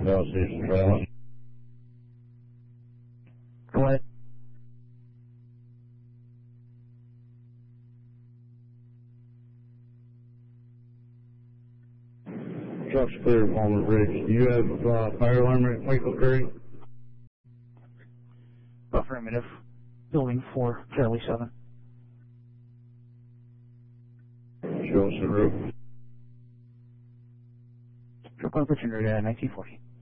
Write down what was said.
Bell Station Travel. Go ahead. Truck's clear, Palmer Bridge. Do you have fire alarm at Michael Curry? Affirmative. Building 4, Charlie 7. Show us the roof. Truck on Virginia, 1940.